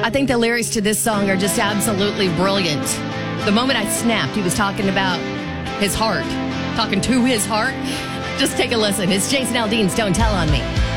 I think the lyrics to this song are just absolutely brilliant. The moment I snapped, he was talking about his heart, talking to his heart. Just take a listen. It's Jason Aldean's Don't Tell on Me.